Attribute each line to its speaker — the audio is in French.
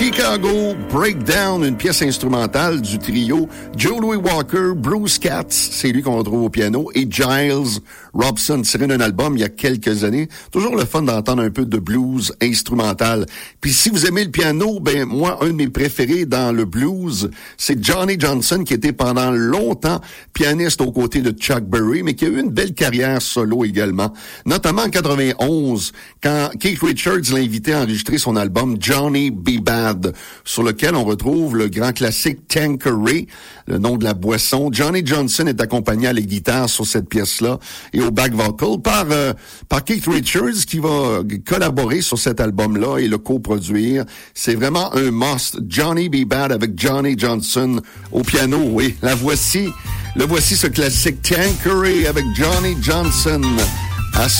Speaker 1: Chicago Breakdown, une pièce instrumentale du trio Joe Louis Walker, Bruce Katz, c'est lui qu'on retrouve au piano, et Giles Robson, tiré d'un album il y a quelques années. Toujours le fun d'entendre un peu de blues instrumental. Puis si vous aimez le piano, ben moi, un de mes préférés dans le blues, c'est Johnny Johnson, qui était pendant longtemps pianiste aux côtés de Chuck Berry, mais qui a eu une belle carrière solo également. Notamment en 91, quand Keith Richards l'a invité à enregistrer son album Johnny B. Bad, sur lequel on retrouve le grand classique Tanqueray, le nom de la boisson. Johnny Johnson est accompagné à la guitare sur cette pièce-là et au back vocal par Keith Richards, qui va collaborer sur cet album-là et le coproduire. C'est vraiment un must. Johnny B. Bad avec Johnny Johnson au piano. Oui, le voici ce classique Tanqueray avec Johnny Johnson. À